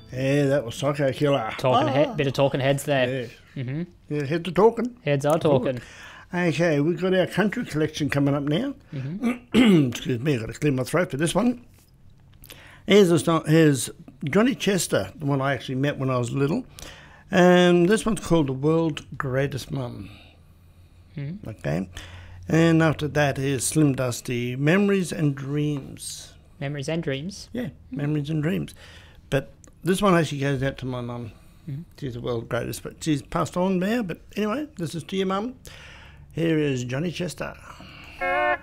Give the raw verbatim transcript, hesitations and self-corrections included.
Yeah, that was Psycho Killer. Talking Ah. head, bit of talking heads there. Yeah. Mm-hmm. Yeah, heads are talking. Heads are talking. Okay, we've got our country collection coming up now. Mm-hmm. Excuse me, I've got to clear my throat for this one. Here's, a song, here's Johnny Chester, the one I actually met when I was little. And this one's called The World's Greatest Mum. Mm-hmm. Okay. And after that is Slim Dusty, Memories and Dreams. Memories and dreams. Yeah, Memories and Dreams. But this one actually goes out to my mum. Mm-hmm. She's the world's greatest, but she's passed on now. But anyway, this is to your mum. Here is Johnny Chester.